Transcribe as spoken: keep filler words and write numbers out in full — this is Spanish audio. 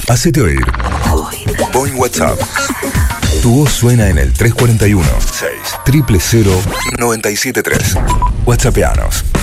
Hacete oír. Point WhatsApp. Tu voz suena en el tres cuatro uno, seis cero cero cero nueve siete tres. WhatsAppeanos.